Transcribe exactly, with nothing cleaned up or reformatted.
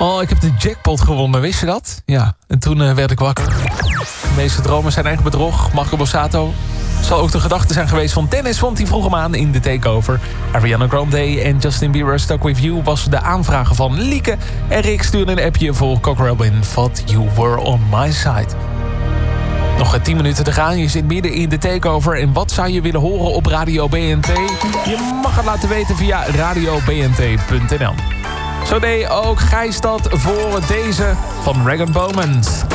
Oh, ik heb de jackpot gewonnen, wist je dat? Ja, en toen uh, werd ik wakker. De meeste dromen zijn eigen bedrog. Marco Borsato zal ook de gedachte zijn geweest van Dennis, want die vroeg hem aan in de takeover. Ariana Grande en Justin Bieber Stuck With You was de aanvragen van Lieke. En Rick stuurde een appje voor Coco Robin. Thought You Were On My Side. Nog tien minuten te gaan, je zit midden in de takeover. En wat zou je willen horen op Radio B N T? Je mag het laten weten via radio b n t punt n l. Zo deed ook Gijs dat voor deze van Rag and Bowman.